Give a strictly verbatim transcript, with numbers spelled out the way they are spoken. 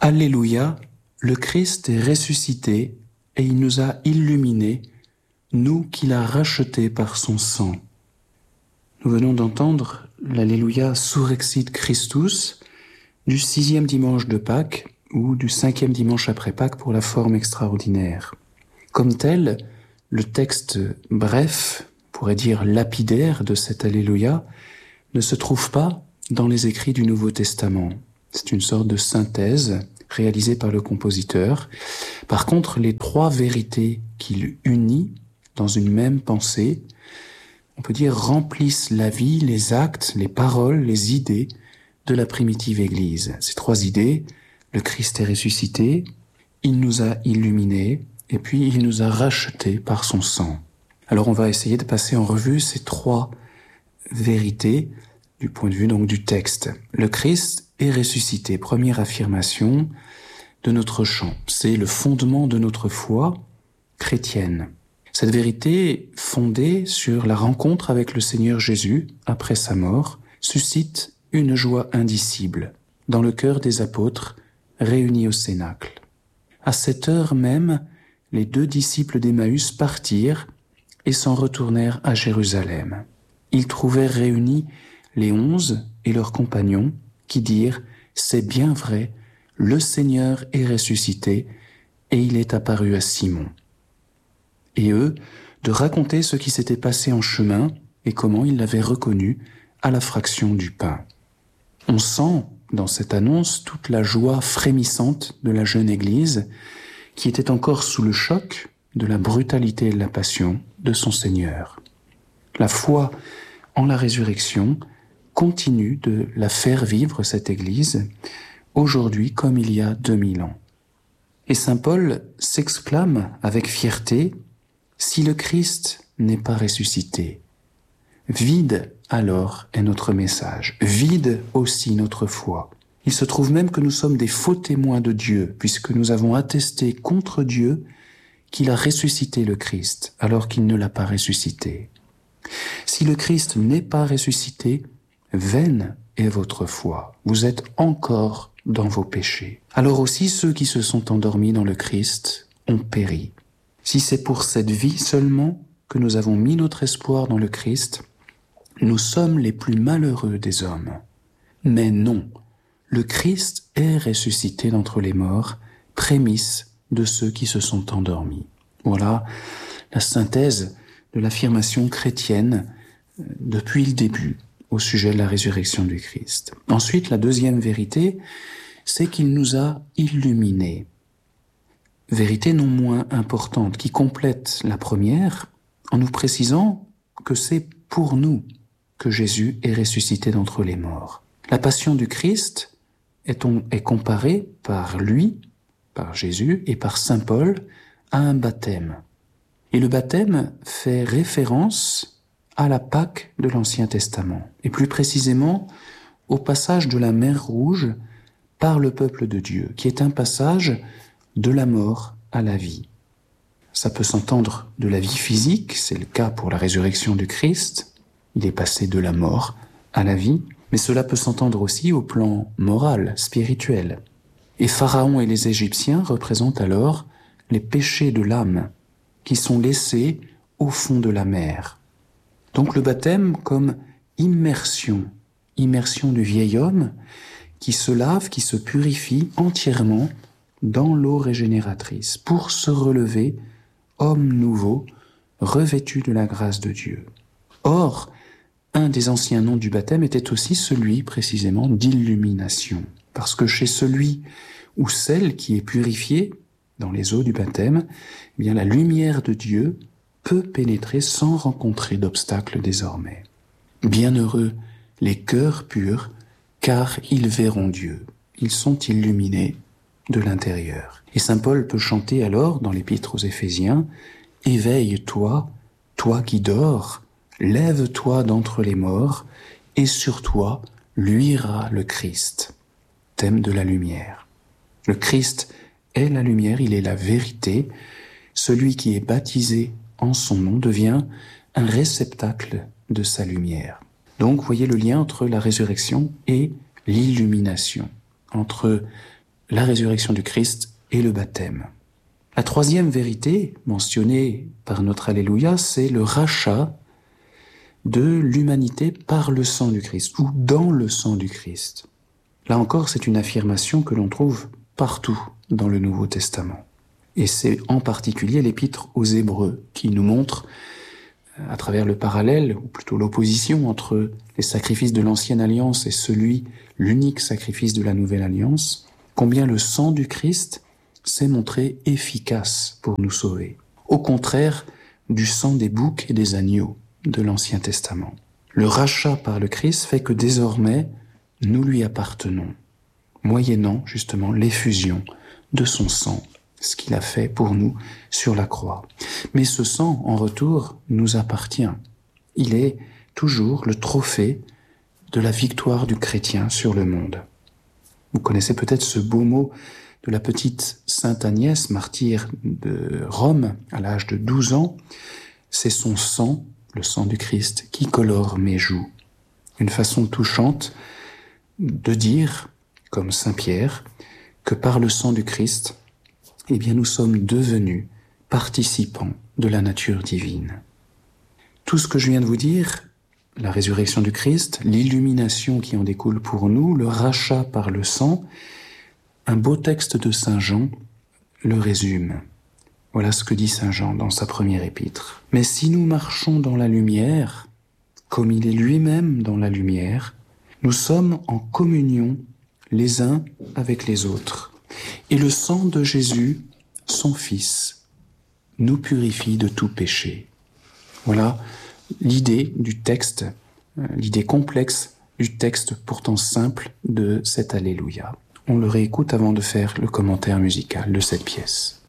Alléluia, le Christ est ressuscité et il nous a illuminés, nous qu'il a rachetés par son sang. Nous venons d'entendre l'Alléluia Surrexit Christus du sixième dimanche de Pâques ou du cinquième dimanche après Pâques pour la forme extraordinaire. Comme tel, le texte bref, on pourrait dire lapidaire de cet Alléluia, ne se trouve pas dans les écrits du Nouveau Testament. C'est une sorte de synthèse réalisée par le compositeur. Par contre, les trois vérités qu'il unit dans une même pensée, on peut dire remplissent la vie, les actes, les paroles, les idées de la primitive Église. Ces trois idées, le Christ est ressuscité, il nous a illuminés, et puis il nous a rachetés par son sang. Alors on va essayer de passer en revue ces trois vérités du point de vue donc du texte. Le Christ est ressuscité, première affirmation de notre chant. C'est le fondement de notre foi chrétienne. Cette vérité, fondée sur la rencontre avec le Seigneur Jésus après sa mort, suscite une joie indicible dans le cœur des apôtres réunis au Cénacle. À cette heure même, les deux disciples d'Emmaüs partirent et s'en retournèrent à Jérusalem. Ils trouvèrent réunis les onze et leurs compagnons qui dirent « C'est bien vrai, le Seigneur est ressuscité et il est apparu à Simon. » Et eux, de raconter ce qui s'était passé en chemin et comment ils l'avaient reconnu à la fraction du pain. On sent dans cette annonce toute la joie frémissante de la jeune Église qui était encore sous le choc de la brutalité de la passion de son Seigneur. La foi en la résurrection continue de la faire vivre, cette Église, aujourd'hui comme il y a deux mille ans. Et saint Paul s'exclame avec fierté « Si le Christ n'est pas ressuscité, vide alors est notre message, vide aussi notre foi. Il se trouve même que nous sommes des faux témoins de Dieu, puisque nous avons attesté contre Dieu qu'il a ressuscité le Christ, alors qu'il ne l'a pas ressuscité. Si le Christ n'est pas ressuscité, vaine est votre foi. Vous êtes encore dans vos péchés. Alors aussi ceux qui se sont endormis dans le Christ ont péri. Si c'est pour cette vie seulement que nous avons mis notre espoir dans le Christ, nous sommes les plus malheureux des hommes. Mais non, le Christ est ressuscité d'entre les morts, prémisse de ceux qui se sont endormis. Voilà la synthèse de l'affirmation chrétienne depuis le début au sujet de la résurrection du Christ. Ensuite, la deuxième vérité, c'est qu'il nous a illuminés. Vérité non moins importante, qui complète la première en nous précisant que c'est pour nous que Jésus est ressuscité d'entre les morts. La passion du Christ est, on, est comparée par lui, par Jésus et par saint Paul à un baptême. Et le baptême fait référence à la Pâque de l'Ancien Testament, et plus précisément au passage de la mer Rouge par le peuple de Dieu, qui est un passage de la mort à la vie. Ça peut s'entendre de la vie physique, c'est le cas pour la résurrection du Christ, il est passé de la mort à la vie, mais cela peut s'entendre aussi au plan moral, spirituel. Et Pharaon et les Égyptiens représentent alors les péchés de l'âme qui sont laissés au fond de la mer. Donc le baptême comme immersion, immersion du vieil homme qui se lave, qui se purifie entièrement dans l'eau régénératrice pour se relever homme nouveau, revêtu de la grâce de Dieu. Or, un des anciens noms du baptême était aussi celui précisément d'illumination, parce que chez celui ou celle qui est purifié dans les eaux du baptême, eh bien la lumière de Dieu peut pénétrer sans rencontrer d'obstacle désormais. Bienheureux les cœurs purs, car ils verront Dieu. Ils sont illuminés de l'intérieur. Et saint Paul peut chanter alors, dans l'épître aux Éphésiens, « Éveille-toi, toi qui dors, lève-toi d'entre les morts, et sur toi luira le Christ. » Thème de la lumière. Le Christ est la lumière, il est la vérité. Celui qui est baptisé en son nom devient un réceptacle de sa lumière. Donc, voyez le lien entre la résurrection et l'illumination, entre la résurrection du Christ et le baptême. La troisième vérité mentionnée par notre Alléluia, c'est le rachat de l'humanité par le sang du Christ, ou dans le sang du Christ. Là encore, c'est une affirmation que l'on trouve partout dans le Nouveau Testament. Et c'est en particulier l'épître aux Hébreux qui nous montre, à travers le parallèle, ou plutôt l'opposition entre les sacrifices de l'Ancienne Alliance et celui, l'unique sacrifice de la Nouvelle Alliance, combien le sang du Christ s'est montré efficace pour nous sauver. Au contraire du sang des boucs et des agneaux de l'Ancien Testament. Le rachat par le Christ fait que désormais, nous lui appartenons, moyennant justement l'effusion de son sang, ce qu'il a fait pour nous sur la croix. Mais ce sang, en retour, nous appartient. Il est toujours le trophée de la victoire du chrétien sur le monde. Vous connaissez peut-être ce beau mot de la petite Sainte Agnès, martyre de Rome, à l'âge de douze ans. C'est son sang, le sang du Christ, qui colore mes joues. Une façon touchante de dire, comme Saint Pierre, que par le sang du Christ, eh bien, nous sommes devenus participants de la nature divine. Tout ce que je viens de vous dire, la résurrection du Christ, l'illumination qui en découle pour nous, le rachat par le sang, un beau texte de Saint Jean le résume. Voilà ce que dit Saint Jean dans sa première épître. « Mais si nous marchons dans la lumière, comme il est lui-même dans la lumière, nous sommes en communion les uns avec les autres. Et le sang de Jésus, son Fils, nous purifie de tout péché. » Voilà l'idée du texte, l'idée complexe du texte pourtant simple de cet Alléluia. On le réécoute avant de faire le commentaire musical de cette pièce.